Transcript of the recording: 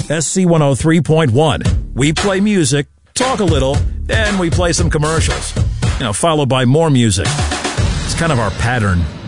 SC103.1. We play music, talk a little, then we play some commercials. Followed by more music. It's kind of our pattern.